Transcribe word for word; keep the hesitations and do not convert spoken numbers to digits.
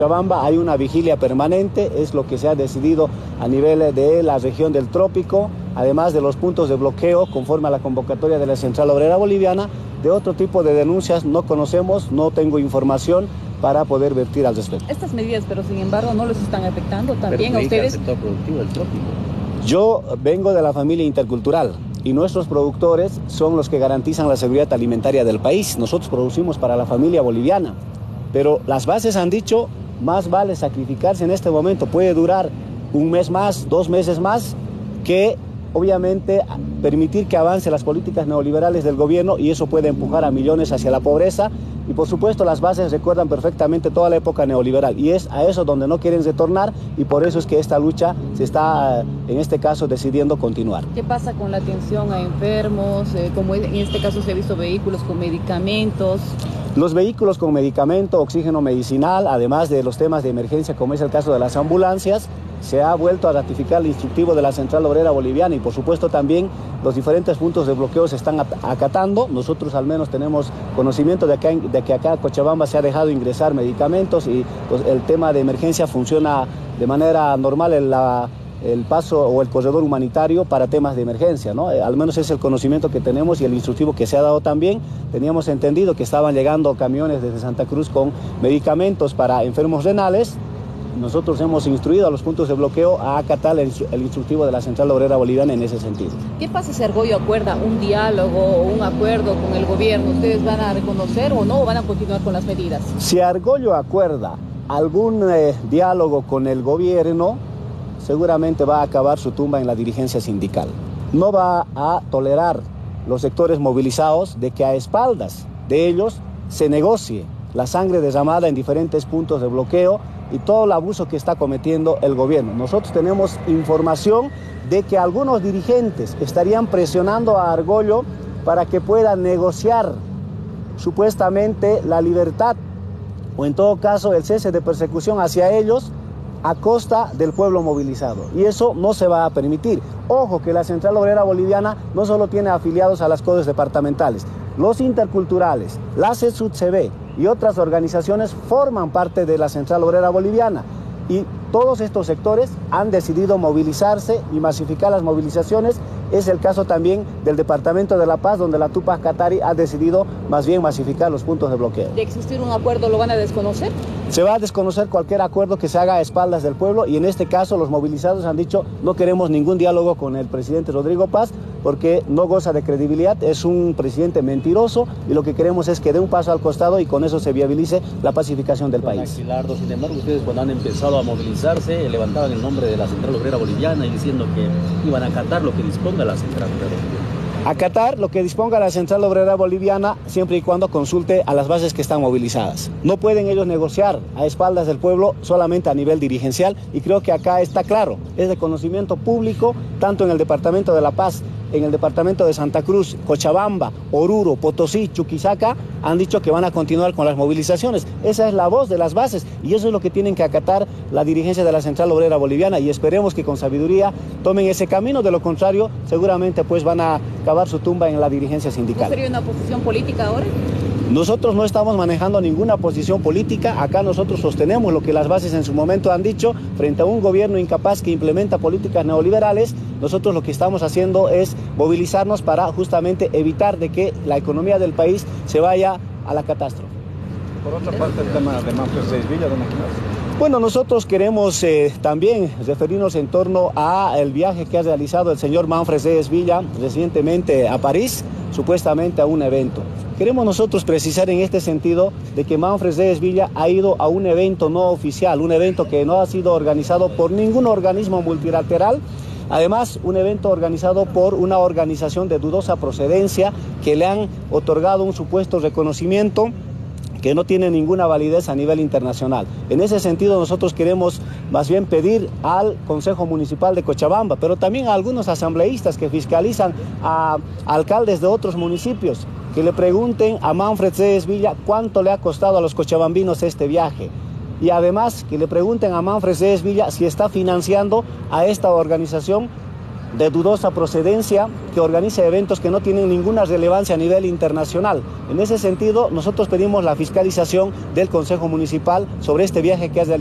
Cochabamba hay una vigilia permanente, es lo que se ha decidido a nivel de la región del trópico, además de los puntos de bloqueo conforme a la convocatoria de la Central Obrera Boliviana. De otro tipo de denuncias no conocemos, no tengo información para poder vertir al respecto. Estas medidas, pero sin embargo, no les están afectando también a ustedes. Sector productivo del trópico. Yo vengo de la familia intercultural y nuestros productores son los que garantizan la seguridad alimentaria del país. Nosotros producimos para la familia boliviana, pero las bases han dicho más vale sacrificarse en este momento. Puede durar un mes más, dos meses más, que obviamente permitir que avance las políticas neoliberales del gobierno, y eso puede empujar a millones hacia la pobreza. Y por supuesto las bases recuerdan perfectamente toda la época neoliberal y es a eso donde no quieren retornar, y por eso es que esta lucha se está en este caso decidiendo continuar. ¿Qué pasa con la atención a enfermos? Eh, como en este caso se ha visto vehículos con medicamentos. Los vehículos con medicamento, oxígeno medicinal, además de los temas de emergencia como es el caso de las ambulancias, se ha vuelto a ratificar el instructivo de la Central Obrera Boliviana, y por supuesto también los diferentes puntos de bloqueo se están acatando. Nosotros al menos tenemos conocimiento de, acá, de que acá en Cochabamba se ha dejado ingresar medicamentos y pues, el tema de emergencia funciona de manera normal en la, el paso o el corredor humanitario para temas de emergencia, ¿no? Al menos es el conocimiento que tenemos y el instructivo que se ha dado también. Teníamos entendido que estaban llegando camiones desde Santa Cruz con medicamentos para enfermos renales. Nosotros hemos instruido a los puntos de bloqueo a acatar el, el instructivo de la Central Obrera Boliviana en ese sentido. ¿Qué pasa si Argollo acuerda un diálogo o un acuerdo con el gobierno? ¿Ustedes van a reconocer o no, o van a continuar con las medidas? Si Argollo acuerda algún eh, diálogo con el gobierno, seguramente va a acabar su tumba en la dirigencia sindical. No va a tolerar los sectores movilizados de que a espaldas de ellos se negocie la sangre derramada en diferentes puntos de bloqueo y todo el abuso que está cometiendo el gobierno. Nosotros tenemos información de que algunos dirigentes estarían presionando a Argollo para que pueda negociar supuestamente la libertad o en todo caso el cese de persecución hacia ellos a costa del pueblo movilizado. Y eso no se va a permitir. Ojo que la Central Obrera Boliviana no solo tiene afiliados a las CODES departamentales, los interculturales, la C E S U T C B y otras organizaciones forman parte de la Central Obrera Boliviana, y todos estos sectores han decidido movilizarse y masificar las movilizaciones. Es el caso también del Departamento de La Paz, donde la Tupac Katari ha decidido más bien masificar los puntos de bloqueo. ¿De existir un acuerdo lo van a desconocer? Se va a desconocer cualquier acuerdo que se haga a espaldas del pueblo, y en este caso los movilizados han dicho no queremos ningún diálogo con el presidente Rodrigo Paz porque no goza de credibilidad, es un presidente mentiroso, y lo que queremos es que dé un paso al costado y con eso se viabilice la pacificación del país. Aquilardo, sin embargo, ustedes cuando han empezado a movilizarse levantaban el nombre de la Central Obrera Boliviana y diciendo que iban a acatar lo que disponga la Central Obrera Boliviana. Acatar lo que disponga la Central Obrera Boliviana siempre y cuando consulte a las bases que están movilizadas. No pueden ellos negociar a espaldas del pueblo solamente a nivel dirigencial, y creo que acá está claro, es de conocimiento público, tanto en el Departamento de La Paz, en el Departamento de Santa Cruz, Cochabamba, Oruro, Potosí, Chuquisaca, han dicho que van a continuar con las movilizaciones. Esa es la voz de las bases y eso es lo que tienen que acatar la dirigencia de la Central Obrera Boliviana, y esperemos que con sabiduría tomen ese camino. De lo contrario, seguramente pues van a cavar su tumba en la dirigencia sindical. ¿No sería una posición política ahora? Nosotros no estamos manejando ninguna posición política. Acá nosotros sostenemos lo que las bases en su momento han dicho frente a un gobierno incapaz que implementa políticas neoliberales. Nosotros lo que estamos haciendo es movilizarnos para justamente evitar de que la economía del país se vaya a la catástrofe. Por otra parte, el tema de Manfred Zayas Villa, ¿dónde quedas? Bueno, nosotros queremos eh, también referirnos en torno al viaje que ha realizado el señor Manfred Zayas Villa recientemente a París, supuestamente a un evento. Queremos nosotros precisar en este sentido de que Manfred Zayas Villa ha ido a un evento no oficial, un evento que no ha sido organizado por ningún organismo multilateral, además un evento organizado por una organización de dudosa procedencia que le han otorgado un supuesto reconocimiento que no tiene ninguna validez a nivel internacional. En ese sentido nosotros queremos más bien pedir al Consejo Municipal de Cochabamba, pero también a algunos asambleístas que fiscalizan a alcaldes de otros municipios, que le pregunten a Manfred Zayas Villa cuánto le ha costado a los cochabambinos este viaje. Y además que le pregunten a Manfred Zayas Villa si está financiando a esta organización de dudosa procedencia, que organiza eventos que no tienen ninguna relevancia a nivel internacional. En ese sentido, nosotros pedimos la fiscalización del Consejo Municipal sobre este viaje que ha realizado